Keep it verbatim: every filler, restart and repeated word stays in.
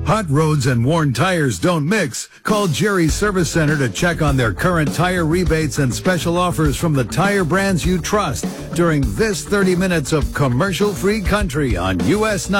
Hot roads and worn tires don't mix. Call Jerry's Service Center to check on their current tire rebates and special offers from the tire brands you trust during this thirty minutes of commercial-free country on U S